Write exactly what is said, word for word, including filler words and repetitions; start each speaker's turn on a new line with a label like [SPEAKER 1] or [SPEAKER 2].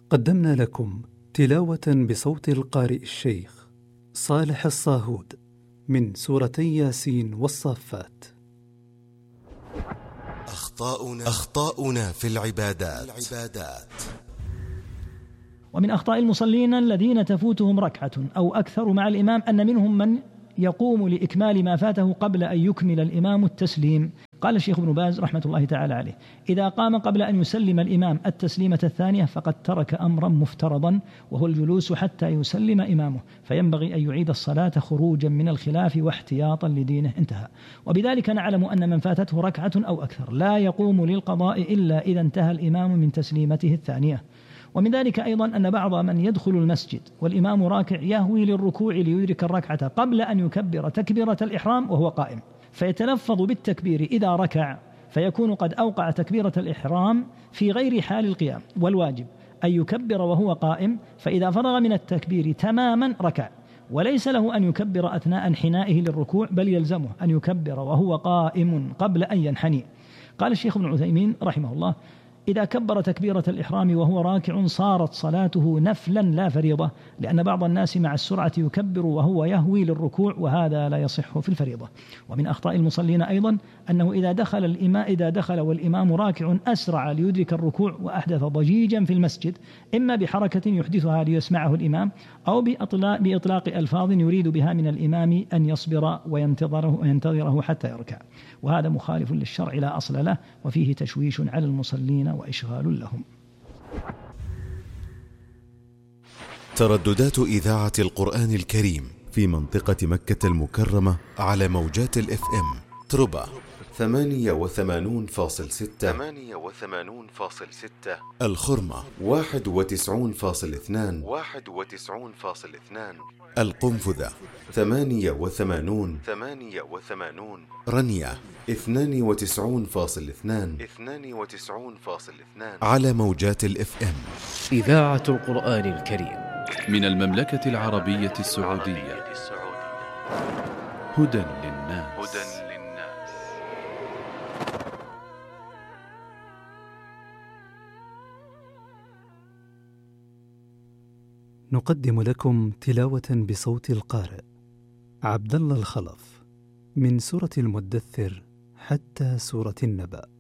[SPEAKER 1] قدمنا لكم تلاوة بصوت القارئ الشيخ صالح الصاهود من سورتي ياسين والصافات.
[SPEAKER 2] أخطاؤنا, أخطاؤنا في العبادات. العبادات
[SPEAKER 3] ومن أخطاء المصلين الذين تفوتهم ركعة أو أكثر مع الإمام أن منهم من يقوم لإكمال ما فاته قبل أن يكمل الإمام التسليم. قال الشيخ ابن باز رحمة الله تعالى عليه: إذا قام قبل أن يسلم الإمام التسليمة الثانية فقد ترك أمرا مفترضا وهو الجلوس حتى يسلم إمامه، فينبغي أن يعيد الصلاة خروجا من الخلاف واحتياطا لدينه. انتهى. وبذلك نعلم أن من فاتته ركعة أو أكثر لا يقوم للقضاء إلا إذا انتهى الإمام من تسليمته الثانية. ومن ذلك أيضا أن بعض من يدخل المسجد والإمام راكع يهوي للركوع ليدرك الركعة قبل أن يكبر تكبيرة الإحرام وهو قائم، فيتلفظ بالتكبير إذا ركع، فيكون قد أوقع تكبيرة الإحرام في غير حال القيام. والواجب أن يكبر وهو قائم، فإذا فرغ من التكبير تماما ركع، وليس له أن يكبر أثناء انحنائه للركوع، بل يلزمه أن يكبر وهو قائم قبل أن ينحني. قال الشيخ ابن عثيمين رحمه الله: إذا كبر تكبيرة الإحرام وهو راكع صارت صلاته نفلا لا فريضة، لأن بعض الناس مع السرعة يكبر وهو يهوي للركوع، وهذا لا يصح في الفريضة. ومن أخطاء المصلين أيضا أنه إذا دخل الإمام إذا دخل والإمام راكع أسرع ليدرك الركوع وأحدث ضجيجا في المسجد، إما بحركة يحدثها ليسمعه الإمام أو بإطلاق, بإطلاق ألفاظ يريد بها من الإمام أن يصبر وينتظره, وينتظره حتى يركع، وهذا مخالف للشرع لا أصل له، وفيه تشويش على المصلين وإشغال لهم.
[SPEAKER 2] ترددات إذاعة القرآن الكريم في منطقة مكة المكرمة على موجات الاف ام تربة ثمانية وثمانون فاصل ستة ثمانية وثمانون فاصل ستة، الخرمة واحد وتسعون فاصل اثنان واحد وتسعون فاصل اثنان، القنفذة ثمانية وثمانون ثمانية وثمانون، رنية اثنان وتسعون فاصل اثنان اثنان وتسعون فاصل اثنان على موجات الاف ام.
[SPEAKER 4] إذاعة القرآن الكريم
[SPEAKER 5] من المملكة العربية السعودية. هدى للناس. هدى للناس.
[SPEAKER 1] نقدم لكم تلاوة بصوت القارئ عبد الله الخلف من سورة المدثر حتى سورة النبأ.